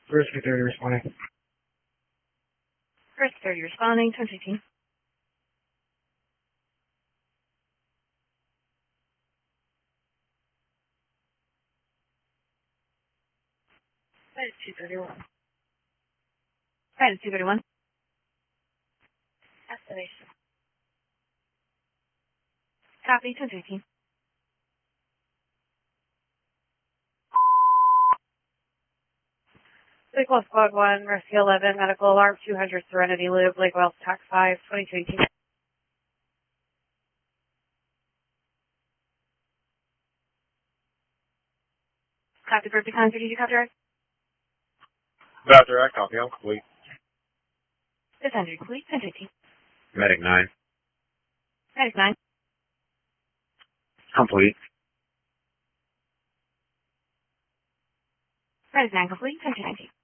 Rescue 30 responding. Rescue 30 responding, 1015. That is 231. That is 231. Estimation. Copy, 1015. Lakewell Squad 1, Rescue 11, Medical Alarm 200, Serenity Loop, Lakewell TAC 5, 2218. Copy, Birthday Concert, did you copy direct? About direct, copy, I'm complete. 600, complete, 1015. Medic 9. Medic 9. Complete. Medic 9, complete, 1019.